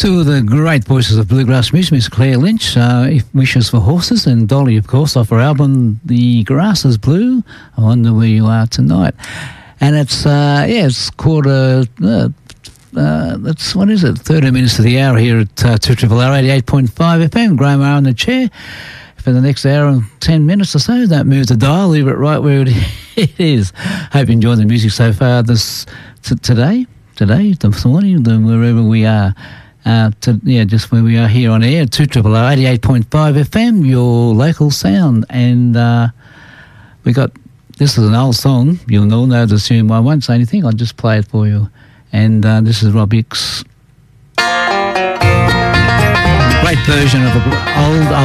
Two of the great voices of bluegrass music, Miss Claire Lynch, Wishes for Horses, and Dolly, of course, off her album The Grass is Blue, I Wonder Where You Are Tonight. And it's, it's quarter, that's, what is it, 30 minutes to the hour here at 2RRR 88.5 FM. Graham Arrow in the chair for the next hour and 10 minutes or so. Don't move the dial, leave it right where it is. Hope you enjoyed the music so far today, this morning, wherever we are. Just where we are here on air, 2RRR 88.5 FM, your local sound. And this is an old song. You'll all know the tune. I won't say anything, I'll just play it for you. And this is Rob Hicks. Great version of an old